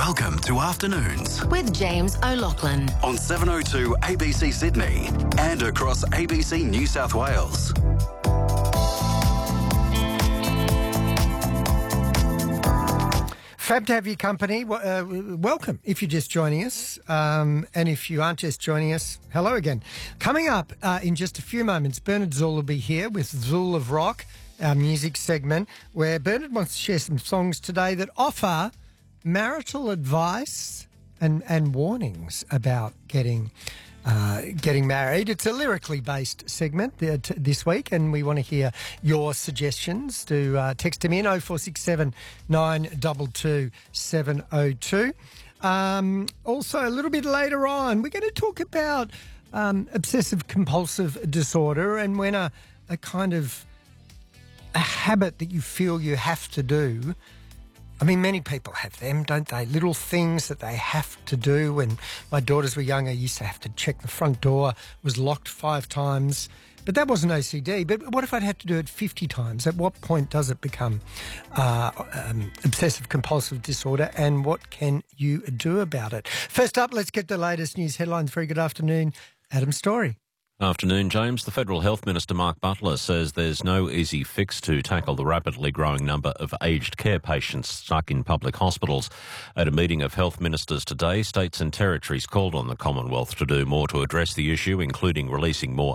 Welcome to Afternoons with James O'Loughlin on 702 ABC Sydney and across ABC New South Wales. Fab to have your company. Welcome if you're just joining us. And if you aren't just joining us, hello again. Coming up in just a few moments, Bernard Zool will be here with Zool of Rock, our music segment, where Bernard wants to share some songs today that offer marital advice and warnings about getting married. It's a lyrically based segment this week, and we want to hear your suggestions. To text them in 0467 922 702. Also, a little bit later on, we're going to talk about obsessive compulsive disorder and when a kind of a habit that you feel you have to do. I mean, many people have them, don't they? Little things that they have to do. When my daughters were younger, I used to have to check the front door was locked 5 times. But that wasn't OCD. But what if I'd have to do it 50 times? At what point does it become obsessive-compulsive disorder, and what can you do about it? First up, let's get the latest news headlines. Very good afternoon, Adam Story. Afternoon, James. The Federal Health Minister, Mark Butler, says there's no easy fix to tackle the rapidly growing number of aged care patients stuck in public hospitals. At a meeting of health ministers today, states and territories called on the Commonwealth to do more to address the issue, including releasing more